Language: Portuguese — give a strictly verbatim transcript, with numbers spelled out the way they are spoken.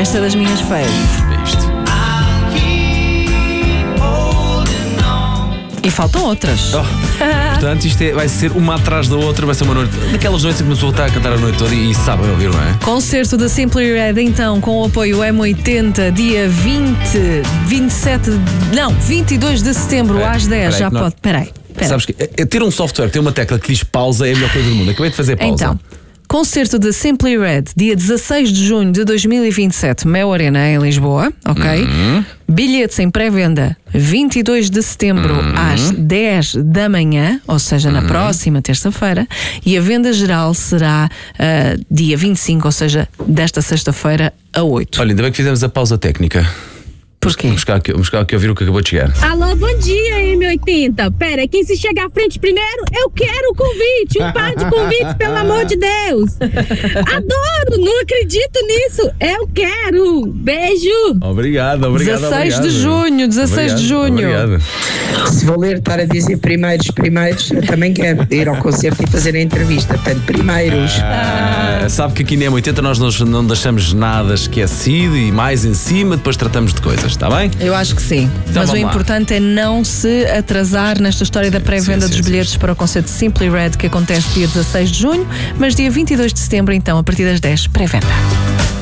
Esta é das minhas faves. É isto. E faltam outras. Oh, portanto, isto é, vai ser uma atrás da outra, vai ser uma noite. Daquelas noites em que uma pessoa está a cantar a noite toda e, e sabe ouvir, não é? Concerto da Simply Red, então, com o apoio M oitenta, dia vinte, vinte e sete, não, vinte e dois de setembro, Peraí, às dez. peraí, Já que pode. Peraí. Peraí. Sabes que é, ter um software que tem uma tecla que diz pausa é a melhor coisa do mundo. Acabei de fazer pausa. Então, concerto da Simply Red, dia dezasseis de junho de dois mil e vinte e sete, Mel Arena, em Lisboa, ok? Uhum. Bilhetes em pré-venda vinte e dois de setembro Uhum. às dez da manhã, ou seja, na uhum. próxima terça-feira, e a venda geral será uh, dia vinte e cinco, ou seja, desta sexta-feira a oito. Olha, ainda bem que fizemos a pausa técnica. Porquê? Vamos buscar aqui, vamos buscar aqui ouvir o que acabou de chegar. Alô, bom dia, M oitenta. Pera, quem se chegar à frente primeiro, eu quero o convite. Um par de convites, pelo amor de Deus. Adoro, não acredito nisso. Eu quero. Beijo. Obrigado, obrigado. dezasseis obrigado. de junho, dezasseis Obrigado, de junho. Obrigado. Se valer estar a dizer primeiros, primeiros, eu também quero ir ao concerto e fazer a entrevista. Portanto, primeiros. Ah, sabe que aqui na M oitenta nós não, não deixamos nada esquecido e mais em cima, depois tratamos de coisas, está bem? Eu acho que sim. Então Mas o vamos lá. importante é não se atrasar nesta história da pré-venda sim, dos sim, bilhetes sim. para o concerto de Simply Red, que acontece dia dezasseis de junho, mas dia vinte e dois de setembro, então, a partir das dez, pré-venda.